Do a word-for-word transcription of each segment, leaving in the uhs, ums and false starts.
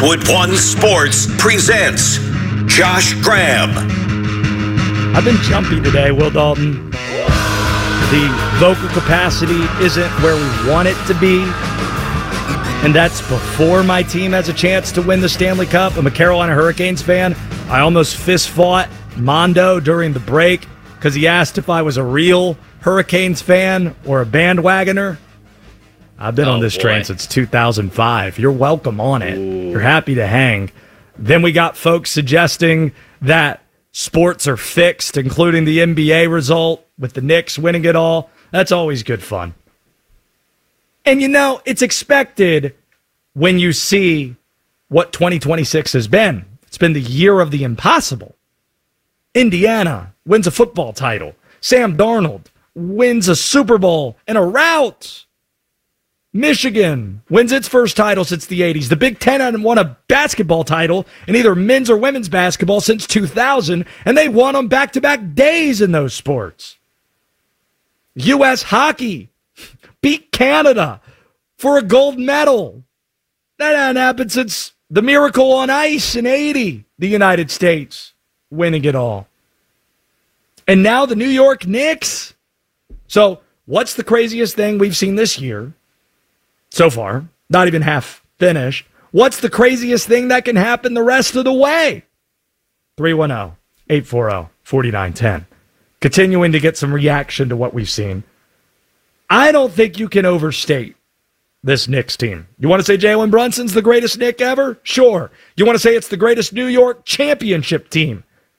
Westwood One Sports presents Josh Graham. I've been jumpy today, Will Dalton. The vocal capacity isn't where we want it to be. And that's before my team has a chance to win the Stanley Cup. I'm a Carolina Hurricanes fan. I almost fist fought Mondo during the break because he asked if I was a real Hurricanes fan or a bandwagoner. I've been oh, on this boy. train since two thousand five. You're welcome on it. Ooh. You're happy to hang. Then we got folks suggesting that sports are fixed, including the N B A result with the Knicks winning it all. That's always good fun. And, you know, it's expected when you see what twenty twenty-six has been. It's been the year of the impossible. Indiana wins a football title. Sam Darnold wins a Super Bowl in a rout. Michigan wins its first title since the eighties. The Big Ten hadn't won a basketball title in either men's or women's basketball since two thousand, and they won on back-to-back days in those sports. U S hockey beat Canada for a gold medal. That hasn't happened since the Miracle on Ice in eighty, the United States winning it all. And now the New York Knicks. So what's the craziest thing we've seen this year so far? Not even half finished. What's the craziest thing that can happen the rest of the way? three one zero, eight four zero, four nine one zero. Continuing to get some reaction to what we've seen. I don't think you can overstate this Knicks team. You want to say Jalen Brunson's the greatest Knick ever? Sure. You want to say it's the greatest New York championship team?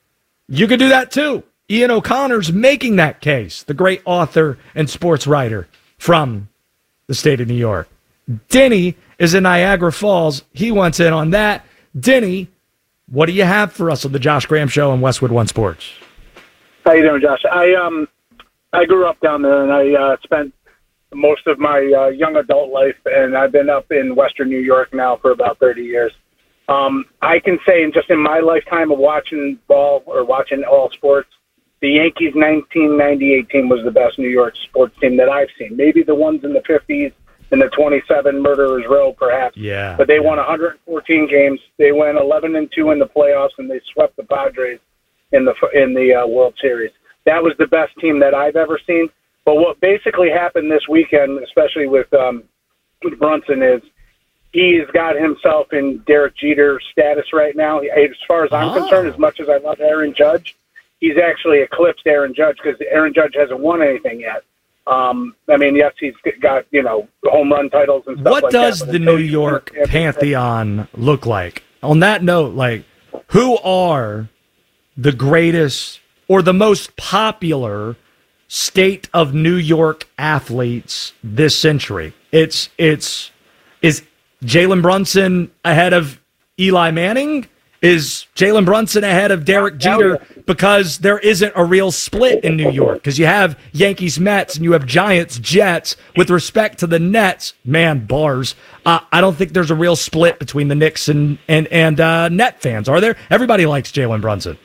You could do that too. Ian O'Connor's making that case, the great author and sports writer from the state of New York. Denny is in Niagara Falls. He wants in on that. Denny, what do you have for us on the Josh Graham Show on Westwood One Sports? How you doing, Josh? I um I grew up down there, and I uh, spent most of my uh, young adult life, and I've been up in Western New York now for about thirty years. Um, I can say, just in my lifetime of watching ball or watching all sports, the Yankees nineteen ninety-eight team was the best New York sports team that I've seen. Maybe the ones in the fifties and the twenty-seven Murderers Row, perhaps. Yeah. But they won one hundred fourteen games. They went eleven and two in the playoffs, and they swept the Padres in the in the uh, World Series. That was the best team that I've ever seen. But what basically happened this weekend, especially with um, Brunson, is he's got himself in Derek Jeter status right now. As far as I'm oh. concerned, as much as I love Aaron Judge, he's actually eclipsed Aaron Judge because Aaron Judge hasn't won anything yet. Um, I mean, yes, he's got, you know, home run titles and stuff what like that. What does the New York Pantheon look like? On that note, like, who are the greatest or the most popular state of New York athletes this century? It's it's is Jalen Brunson ahead of Eli Manning? Is Jalen Brunson ahead of Derek Jeter? Because there isn't a real split in New York. Because you have Yankees, Mets, and you have Giants, Jets. With respect to the Nets, man, bars. Uh, I don't think there's a real split between the Knicks and and and uh, Net fans, are there? Everybody likes Jalen Brunson.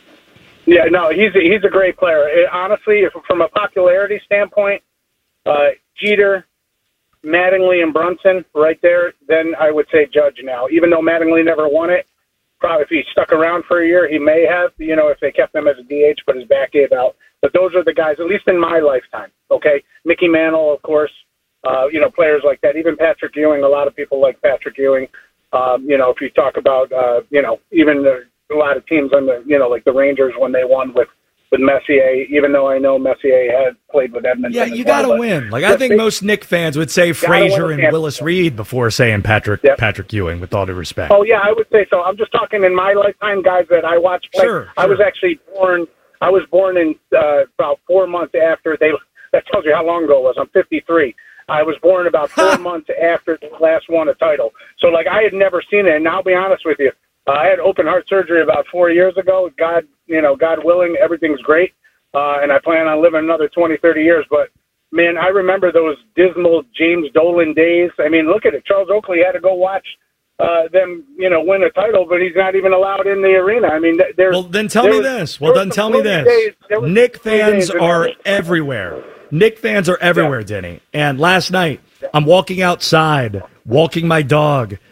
Yeah, no, he's a, he's a great player. It, honestly, if, from a popularity standpoint, uh, Jeter, Mattingly, and Brunson right there, then I would say Judge now. Even though Mattingly never won it, probably if he stuck around for a year, he may have, you know, if they kept him as a D H, but his back gave out. But those are the guys, at least in my lifetime, okay? Mickey Mantle, of course, uh, you know, players like that. Even Patrick Ewing, a lot of people like Patrick Ewing. Um, you know, if you talk about, uh, you know, even the a lot of teams on the, you know, like the Rangers when they won with, with Messier, even though I know Messier had played with Edmonton. Yeah, you got to win. Like, I think most Knick fans would say Frazier and Willis Reed before saying Patrick yep. Patrick Ewing, with all due respect. Oh, yeah, I would say so. I'm just talking in my lifetime, guys that I watched play. Sure, I sure. was actually born, I was born in uh, about four months after they, that tells you how long ago it was. I'm fifty-three. I was born about four months after the last won a title. So, like, I had never seen it, and I'll be honest with you. Uh, I had open heart surgery about four years ago. God, you know, God willing, everything's great. Uh, and I plan on living another twenty, thirty years. But, man, I remember those dismal James Dolan days. I mean, look at it. Charles Oakley had to go watch uh, them, you know, win a title, but he's not even allowed in the arena. I mean, there's... Well, then tell me this. Well, then tell me this. Knick fans are everywhere. Knick fans are everywhere, yeah. Denny. And last night, I'm walking outside, walking my dog,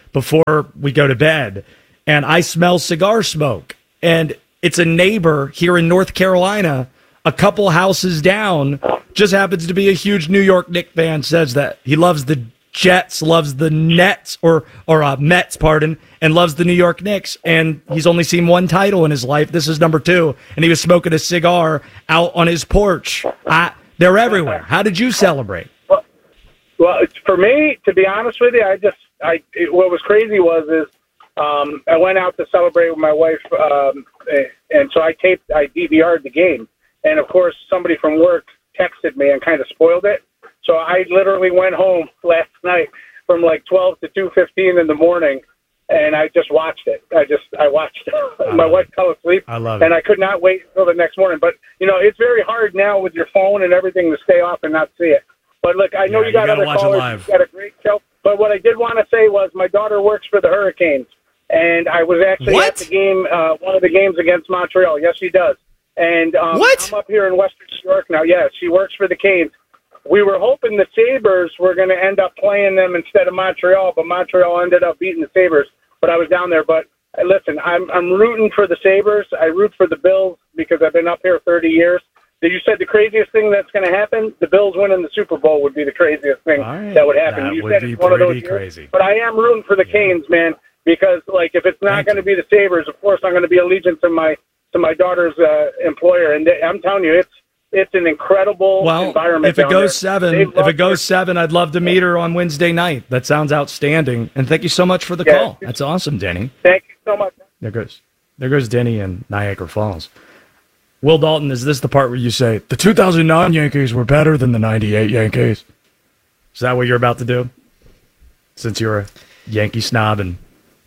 before we go to bed, and I smell cigar smoke. And it's a neighbor here in North Carolina, a couple houses down, just happens to be a huge New York Knicks fan, says that he loves the Jets, loves the Nets, or or uh, Mets, pardon, and loves the New York Knicks. And he's only seen one title in his life. This is number two. And he was smoking a cigar out on his porch. I, they're everywhere. How did you celebrate? Well, well, for me, to be honest with you, I just, I it, what was crazy was is um, I went out to celebrate with my wife, um, and so I taped, I D V R'd the game. And, of course, somebody from work texted me and kind of spoiled it. So I literally went home last night from like twelve to two fifteen in the morning, and I just watched it. I just I watched it. My wife fell asleep, I love and it. I could not wait until the next morning. But, you know, it's very hard now with your phone and everything to stay off and not see it. But, look, I know Yeah, you got you gotta other watch it callers. live. You got a great show. But what I did want to say was my daughter works for the Hurricanes, and I was actually What? at the game, uh, one of the games against Montreal. Yes, she does. And um, What? I'm up here in Western New York now. Yeah, she works for the Canes. We were hoping the Sabres were going to end up playing them instead of Montreal, but Montreal ended up beating the Sabres. But I was down there. But uh, listen, I'm I'm rooting for the Sabres. I root for the Bills because I've been up here thirty years. You said the craziest thing that's going to happen? The Bills winning the Super Bowl would be the craziest thing All right. that would happen. That you would said be it's one of those pretty years. crazy. But I am rooting for the Canes, man, because like if it's not Thank going to be the Sabres, of course I'm going to be allegiant to my to my daughter's uh, employer. And they, I'm telling you, it's it's an incredible Well, environment. if it down goes there. seven, They if love it goes their- seven, I'd love to meet her on Wednesday night. That sounds outstanding. And thank you so much for the Yeah. call. That's awesome, Denny. Thank you so much. There goes, there goes Denny in Niagara Falls. Will Dalton, is this the part where you say the two thousand nine Yankees were better than the ninety-eight Yankees? Is that what you're about to do? Since you're a Yankee snob and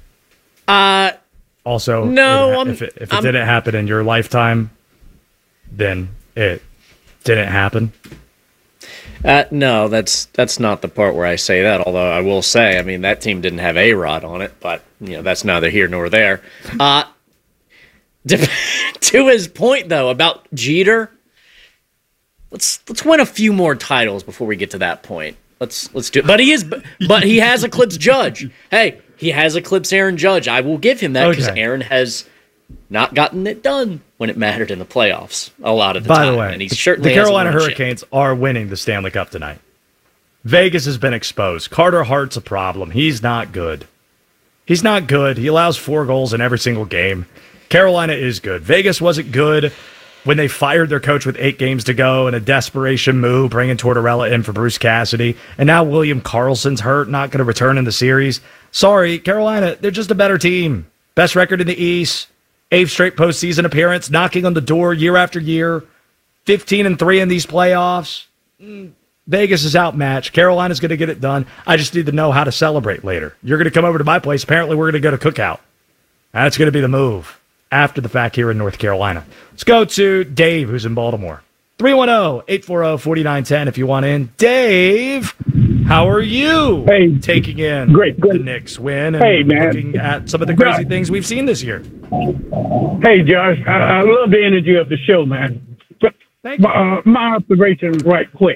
Uh, also, No, it- I'm- if it, if it I'm- didn't happen in your lifetime, then it didn't happen. uh, no, that's that's not the part where I say that. Although I will say, I mean, that team didn't have A-Rod on it, but you know that's neither here nor there. Uh, to, to his point though about Jeter, let's let's win a few more titles before we get to that point. Let's let's do it. But he is, but he has eclipsed Judge. Hey, he has eclipsed Aaron Judge. I will give him that because Okay. Aaron has not gotten it done when it mattered in the playoffs a lot of the By time. the way, and he the- certainly the hasn't Carolina won a chip. Hurricanes are winning the Stanley Cup tonight. Vegas has been exposed. Carter Hart's a problem. He's not good. He's not good. He allows four goals in every single game. Carolina is good. Vegas wasn't good when they fired their coach with eight games to go in a desperation move, bringing Tortorella in for Bruce Cassidy. And now William Karlsson's hurt, not going to return in the series. Sorry, Carolina, they're just a better team. Best record in the East. Eighth straight postseason appearance, knocking on the door year after year. fifteen and three in these playoffs. Mm, Vegas is outmatched. Carolina's going to get it done. I just need to know how to celebrate later. You're going to come over to my place. Apparently, we're going to go to Cookout. That's going to be the move after the fact here in North Carolina. Let's go to Dave, who's in Baltimore. three one zero, eight four zero, four nine one zero if you want in. Dave, how are you Hey. taking in Great, the great. Knicks win and Hey, man. looking at some of the crazy Good. things we've seen this year? Hey, Josh, I, I love the energy of the show, man. But, Thank you. uh, my observation, right quick.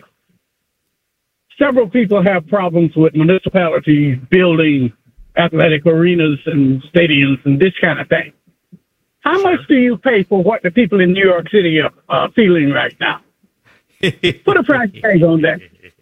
Several people have problems with municipalities building athletic arenas and stadiums and this kind of thing. How much do you pay for what the people in New York City are uh, feeling right now? Put a price tag on that.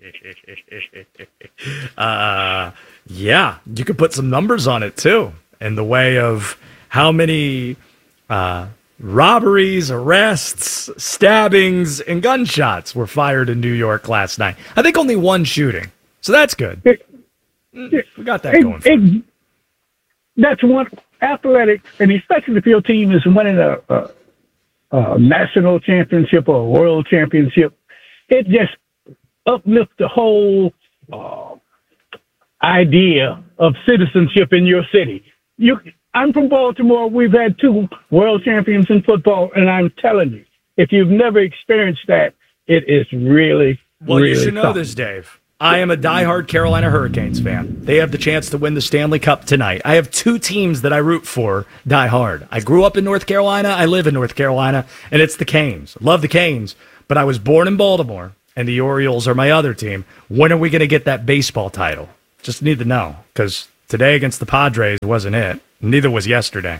Uh, yeah, you could put some numbers on it too, in the way of how many uh, robberies, arrests, stabbings, and gunshots were fired in New York last night. I think only one shooting, so that's good. We got that It- going. For us. it- that's one athletics, and especially if your team is winning a, a, a national championship or a world championship, it just uplifts the whole uh, idea of citizenship in your city. You, I'm from Baltimore. We've had two world champions in football, and I'm telling you, if you've never experienced that, it is really, Well, really you should know something. this, Dave. I am a diehard Carolina Hurricanes fan. They have the chance to win the Stanley Cup tonight. I have two teams that I root for diehard. I grew up in North Carolina. I live in North Carolina, and it's the Canes. Love the Canes, but I was born in Baltimore, and the Orioles are my other team. When are we going to get that baseball title? Just need to know, because Today against the Padres wasn't it. Neither was yesterday.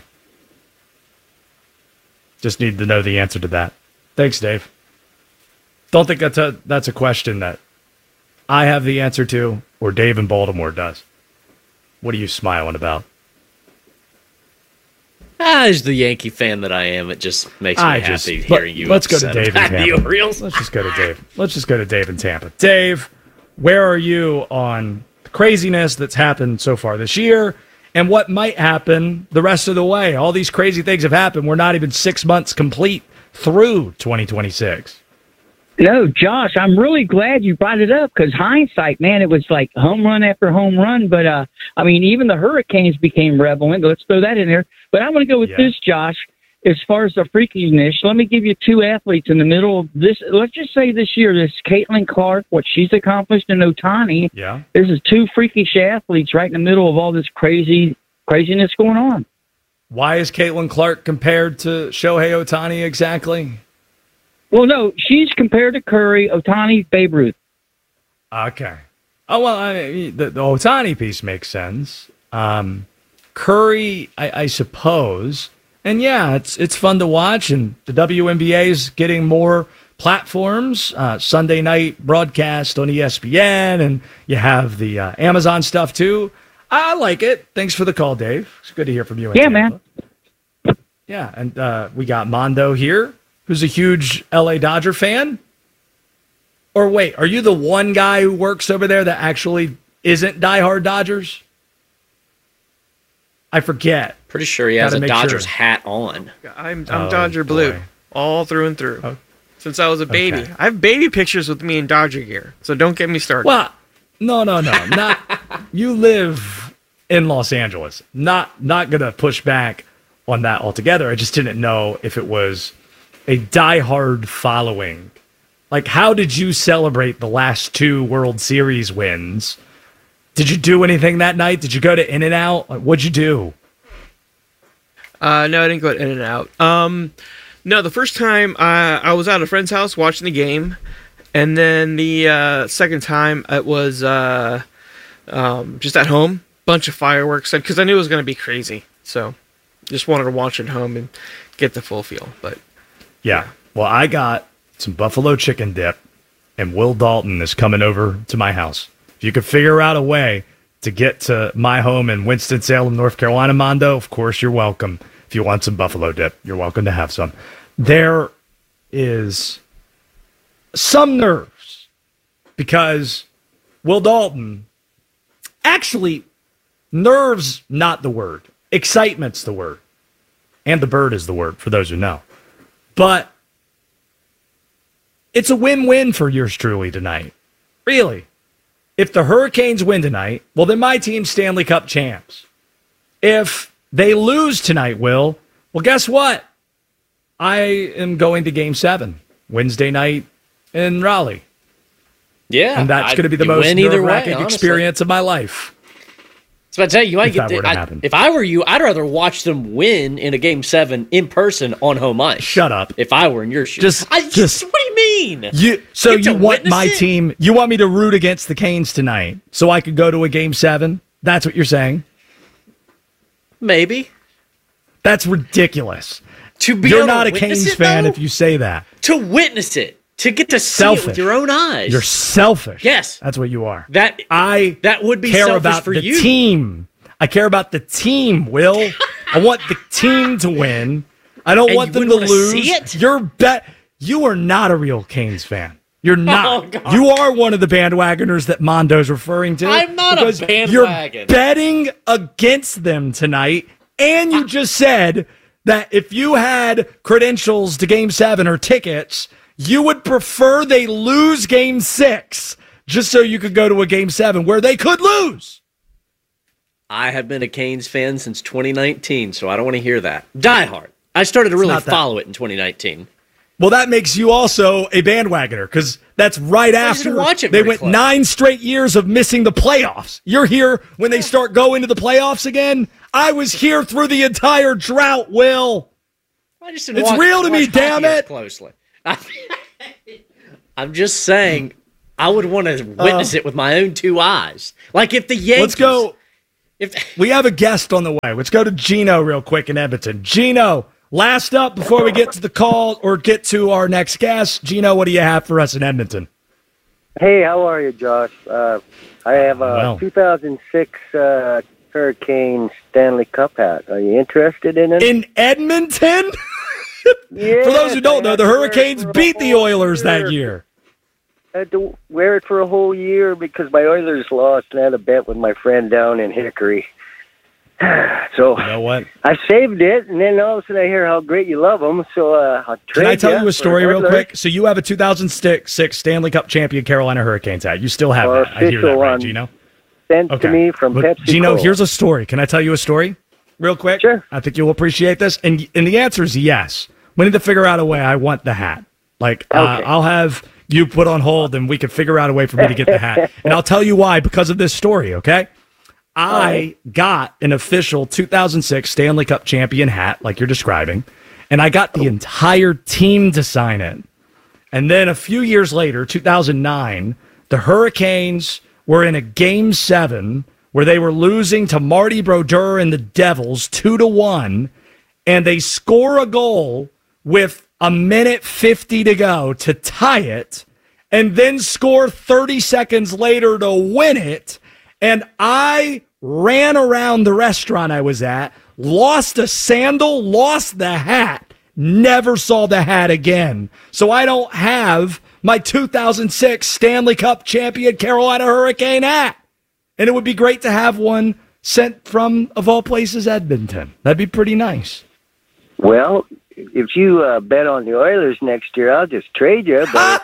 Just need to know the answer to that. Thanks, Dave. Don't think that's a, that's a question that I have the answer to or Dave in Baltimore does. What are you smiling about? Ah, as the Yankee fan that I am, it just makes me I happy just, hearing let, you. Let's go to upset Dave in about the Tampa. Orioles. Let's just go to Dave. Let's just go to Dave in Tampa. Dave, where are you on the craziness that's happened so far this year and what might happen the rest of the way? All these crazy things have happened. We're not even six months complete through twenty twenty-six. No, Josh, I'm really glad you brought it up because hindsight, man, it was like home run after home run. But, uh, I mean, even the Hurricanes became relevant. Let's throw that in there. But I want to go with Yeah. this, Josh. As far as the freakiness, let me give you two athletes in the middle of this. Let's just say this year, this Caitlin Clark, what she's accomplished in Ohtani. Yeah. This is two freakish athletes right in the middle of all this crazy craziness going on. Why is Caitlin Clark compared to Shohei Ohtani exactly? Well, no, she's compared to Curry, Ohtani, Babe Ruth. Okay. Oh, well, I mean, the, the Ohtani piece makes sense. Um, Curry, I, I suppose. And yeah, it's it's fun to watch, and the W N B A is getting more platforms. Uh, Sunday night broadcast on E S P N, and you have the uh, Amazon stuff too. I like it. Thanks for the call, Dave. It's good to hear from you. in Yeah, Tampa. man. Yeah, and uh, we got Mondo here, who's a huge L A Dodger fan. Or wait, are you the one guy who works over there that actually isn't diehard Dodgers? I forget. Pretty sure he has Gotta a make Dodgers sure. hat on. I'm I'm Oh, Dodger blue, boy. all through and through. Oh. Since I was a baby, Okay. I have baby pictures with me in Dodger gear. So don't get me started. Well, no, no, no. Not you live in Los Angeles. Not not gonna push back on that altogether. I just didn't know if it was a diehard following. Like, how did you celebrate the last two World Series wins? Did you do anything that night? Did you go to In-N-Out? Like, what'd you do? Uh, no, I didn't go in and out. Um, no, the first time uh, I was at a friend's house watching the game, and then the uh, second time it was uh, um, just at home, bunch of fireworks, because I knew it was going to be crazy. So just wanted to watch at home and get the full feel. But Yeah. Well, I got some buffalo chicken dip, and Will Dalton is coming over to my house. If you could figure out a way to get to my home in Winston-Salem, North Carolina, Mondo, of course you're welcome. If you want some buffalo dip, you're welcome to have some. There is some nerves because Will Dalton, actually, nerves not the word. Excitement's the word. And the bird is the word, for those who know. But it's a win-win for yours truly tonight. Really. If the Hurricanes win tonight, well, then my team's Stanley Cup champs. If they lose tonight, Will, well, guess what? I am going to Game seven, Wednesday night in Raleigh. Yeah. And that's I- going to be the you most win either way, nerve-wracking honestly. experience of my life. So I tell you, you might If get that were the, to I, happen. if I were you, I'd rather watch them win in a game seven in person on home ice. Shut up. If I were in your shoes, Just- I, just- what do you mean? You so Get to you want witness my it? team? You want me to root against the Canes tonight so I could go to a Game seven? That's what you're saying? Maybe That's ridiculous. to be You're able to not a witness Canes it, fan though? if you say that. to witness it, to get to see it Selfish. with your own eyes. You're selfish. Yes. That's what you are. that I that would be care selfish about for the you. team. I care about the team, Will. I want the team to win. I don't And want you them to wouldn't wanna lose. see it? You're bet you are not a real Canes fan. You're not. Oh, God. You are one of the bandwagoners that Mondo's referring to. I'm not a because bandwagon. You're betting against them tonight, and you just said that if you had credentials to Game seven or tickets, you would prefer they lose Game six just so you could go to a Game seven where they could lose. I have been a Canes fan since twenty nineteen, so I don't want to hear that. Die hard. I started to really not that. follow it in twenty nineteen. Well, that makes you also a bandwagoner because that's right I just after watch it they very went close. nine straight years of missing the playoffs. You're here when they start going to the playoffs again. I was here through the entire drought, Will. I just didn't It's watch, real to me, watch damn hockey as it. Closely. I'm just saying, I would want to witness it with my own two eyes. Like if the Yankees, Let's go. If We have a guest on the way. Let's go to Gino real quick in Edmonton. Gino, last up before we get to the call or get to our next guest. Gino, what do you have for us in Edmonton? Hey, how are you, Josh? Uh, I have a Well. two thousand six uh, Hurricane Stanley Cup hat. Are you interested in it? In Edmonton? Yes, For those who don't I know, had the to wear it Hurricanes for a beat the whole Oilers that year. I had to wear it for a whole year because my Oilers lost, and I had a bet with my friend down in Hickory. So You know what? I saved it, and then all of a sudden I hear how great you love them. So uh, I'll trade Can I tell ya you for a story real Oilers. quick? So you have a two thousand six Stanley Cup champion Carolina Hurricanes hat. You still have Or that. I hear that, official right, one. Gino? Sent Okay. to me from But, Pepsi. Gino, here's a story. Can I tell you a story real quick? Sure. I think you'll appreciate this. And, and the answer is yes. We need to figure out a way. I want the hat. Like, uh, Okay. I'll have you put on hold and we can figure out a way for me to get the hat. And I'll tell you why, because of this story, okay? I got an official two thousand six Stanley Cup champion hat, like you're describing, and I got the entire team to sign it. And then a few years later, two thousand nine, the Hurricanes were in a game seven where they were losing to Marty Brodeur and the Devils two to one, and they score a goal with a minute fifty to go to tie it, and then score thirty seconds later to win it. And I ran around the restaurant I was at, lost a sandal, lost the hat, never saw the hat again. So I don't have my two thousand six Stanley Cup champion Carolina Hurricane hat. And it would be great to have one sent from, of all places, Edmonton. That'd be pretty nice. Well, if you uh, bet on the Oilers next year, I'll just trade you. But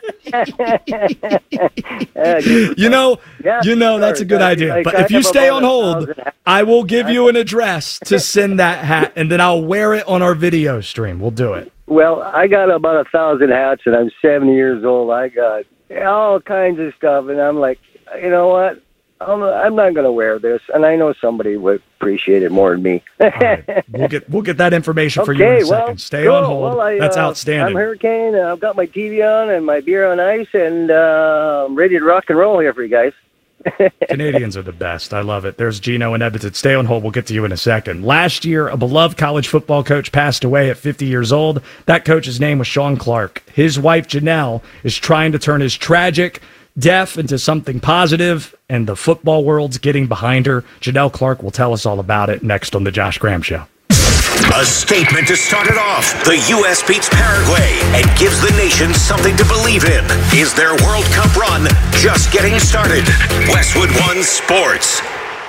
Uh, just- You know, Yeah, you know that's a good sure. idea. Like, But I if you have stay about on a hold, thousand hats. I will give you an address to send that hat, and then I'll wear it on our video stream. We'll do it. Well, I got about a thousand hats, and I'm seventy years old. I got all kinds of stuff, and I'm like, you know what? I'm, I'm not going to wear this, and I know somebody would appreciate it more than me. All right. We'll get we'll get that information for you in Okay, a second. well, Stay cool. on hold. Well, I, That's uh, outstanding. I'm Hurricane. And I've got my T V on and my beer on ice, and uh, I'm ready to rock and roll here for you guys. Canadians are the best. I love it. There's Gino in Edmonton. Stay on hold. We'll get to you in a second. Last year, a beloved college football coach passed away at fifty years old. That coach's name was Sean Clark. His wife, Janelle, is trying to turn his tragic death into something positive, and the football world's getting behind her. Janelle Clark will tell us all about it next on The Josh Graham Show. A statement to start it off. The U S beats Paraguay and gives the nation something to believe in. Is their World Cup run just getting started? Westwood One Sports.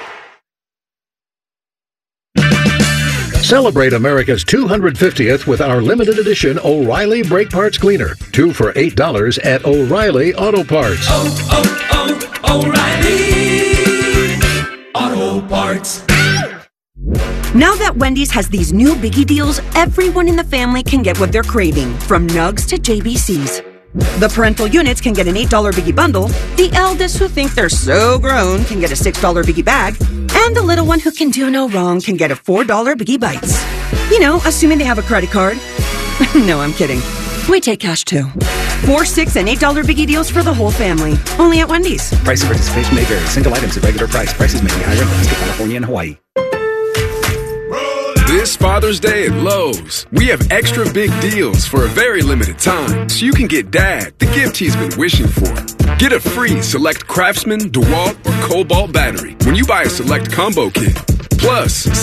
Celebrate America's two hundred fiftieth with our limited edition O'Reilly Brake Parts Cleaner. Two for eight dollars at O'Reilly Auto Parts. Oh, oh, oh, O'Reilly Auto Parts. Now that Wendy's has these new biggie deals, everyone in the family can get what they're craving, from nugs to J B Cs. The parental units can get an eight dollar biggie bundle, the eldest who think they're so grown can get a six dollar biggie bag, and the little one who can do no wrong can get a four dollar biggie bites. You know, assuming they have a credit card. No, I'm kidding. We take cash too. Four, six, and eight dollar biggie deals for the whole family. Only at Wendy's. Price and participation may vary. Single items at regular price. Prices may be higher in Alaska, California, and Hawaii. This Father's Day at Lowe's, we have extra big deals for a very limited time, so you can get Dad the gift he's been wishing for. Get a free Select Craftsman, DeWalt, or Cobalt battery when you buy a Select Combo Kit. Plus,